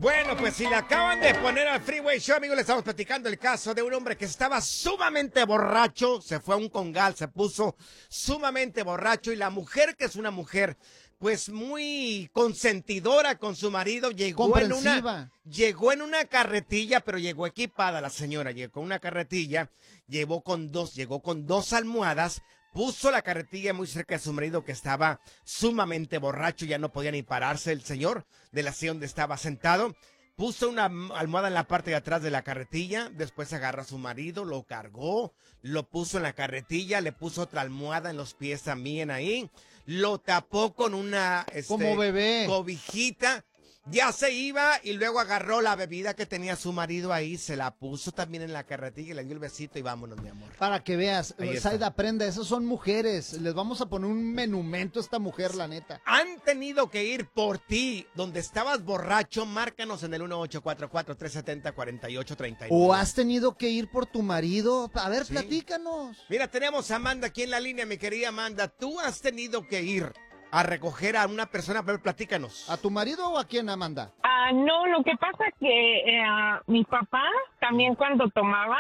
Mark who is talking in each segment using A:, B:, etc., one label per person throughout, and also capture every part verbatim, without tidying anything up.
A: Bueno, pues si le acaban de poner al Freeway Show, amigos, le estamos platicando el caso de un hombre que estaba sumamente borracho, se fue a un congal, se puso sumamente borracho y la mujer, que es una mujer pues muy consentidora con su marido, llegó en una llegó en una carretilla, pero llegó equipada la señora, llegó con una carretilla, llevó con dos, llegó con dos almohadas. Puso la carretilla muy cerca de su marido que estaba sumamente borracho, ya no podía ni pararse el señor de la silla donde estaba sentado. Puso una almohada en la parte de atrás de la carretilla, después agarró a su marido, lo cargó, lo puso en la carretilla, le puso otra almohada en los pies también ahí, lo tapó con una este,
B: como bebé
A: cobijita. Ya se iba y luego agarró la bebida que tenía su marido ahí, se la puso también en la carretilla y le dio el besito y vámonos, mi amor.
B: Para que veas, Saida, aprenda, esas son mujeres. Les vamos a poner un menumento a esta mujer, la neta.
A: Han tenido que ir por ti, donde estabas borracho, márcanos en el uno ocho cuatro cuatro, tres siete cero, cuatro ocho tres nueve.
B: ¿O has tenido que ir por tu marido? A ver, ¿sí? Platícanos.
A: Mira, tenemos a Amanda aquí en la línea, mi querida Amanda. ¿Tú has tenido que ir a recoger a una persona? Pero platícanos.
B: ¿A tu marido o a quién, Amanda?
C: Ah, uh, no, lo que pasa que eh, mi papá también cuando tomaba,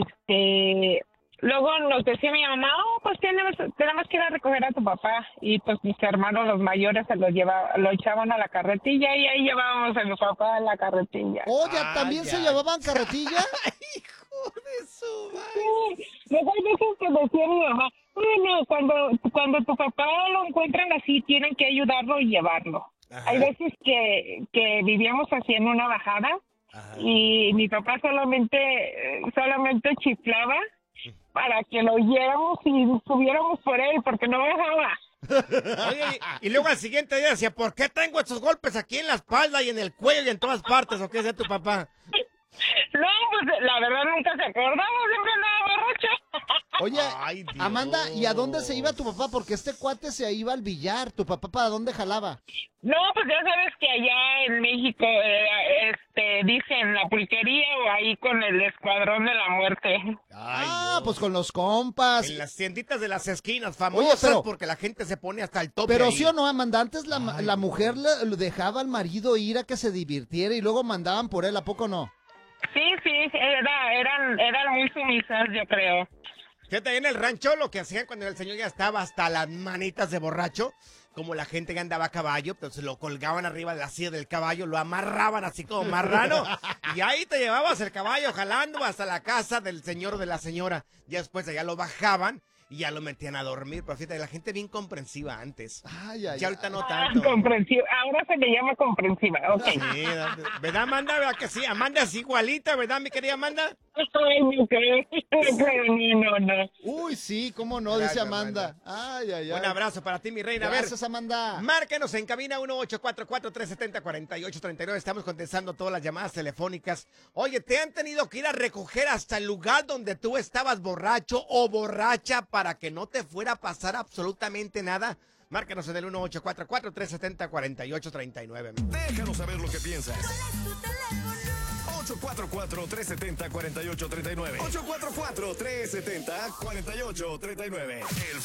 C: este, luego nos decía mi mamá, oh, pues tenemos, tenemos que ir a recoger a tu papá. Y pues mis hermanos, los mayores, se lo lleva, lo echaban a la carretilla y ahí llevábamos a mi papá a la carretilla.
B: Oye, ah, ¿también ya se llevaban carretilla?
A: Hijo de su madre.
C: Sí, luego hay veces que decía mi mamá, bueno, cuando, cuando tu papá lo encuentran así, tienen que ayudarlo y llevarlo. Ajá. Hay veces que, que vivíamos así en una bajada. Ajá. Y mi papá solamente, solamente chiflaba para que lo lleváramos y subiéramos por él, porque no bajaba.
A: Oye, y luego al siguiente día decía, ¿por qué tengo estos golpes aquí en la espalda y en el cuello y en todas partes? ¿O qué decía tu papá?
C: No, pues la verdad nunca se acordaba, siempre andaba borracho.
B: Oye, ay, Amanda, ¿y a dónde se iba tu papá? Porque este cuate se iba al billar. ¿Tu papá para dónde jalaba?
C: No, pues ya sabes que allá en México, eh, este, dicen la pulquería o ahí con el escuadrón de la muerte.
B: Ay, ah, Dios. Pues con los compas.
A: En las tienditas de las esquinas, famosas. Oye, pero, porque la gente se pone hasta el tope.
B: Pero
A: ahí.
B: Sí o no, Amanda, antes la, la mujer le, le dejaba al marido ir a que se divirtiera y luego mandaban por él, ¿a poco no?
C: Sí, sí, era, eran, eran muy sumisas, yo creo.
A: Fíjate, ahí en el rancho lo que hacían cuando el señor ya estaba hasta las manitas de borracho, como la gente que andaba a caballo, entonces lo colgaban arriba de la silla del caballo, lo amarraban así como marrano, y ahí te llevabas el caballo jalando hasta la casa del señor o de la señora. Ya después allá lo bajaban y ya lo metían a dormir. Pero fíjate, la gente bien comprensiva antes.
B: Ay, ay,
A: ya ahorita
B: ay.
A: no tanto.
C: Ah, comprensiva. Ahora se le llama comprensiva. Okay.
A: Sí, ¿verdad, Amanda? ¿Verdad que sí? Amanda es igualita, ¿verdad, mi querida Amanda?
C: Ay, no creo. No, no.
B: Uy, sí, cómo no, Gracias, dice Amanda. Amanda. Ay, ay, ay.
A: Un abrazo para ti, mi reina.
B: Gracias,
A: a ver,
B: Amanda.
A: Márquenos en cabina uno ocho cuatro cuatro, tres siete cero, cuatro ocho tres nueve. Estamos contestando todas las llamadas telefónicas. Oye, ¿te han tenido que ir a recoger hasta el lugar donde tú estabas borracho o borracha para que no te fuera a pasar absolutamente nada? Márcanos en el uno ocho cuatro cuatro, tres siete cero, cuatro ocho tres nueve.
D: Déjanos saber lo que piensas. ocho cuatro cuatro, tres siete cero, cuatro ocho tres nueve. ocho cuatro cuatro, tres siete cero, cuatro ocho tres nueve. El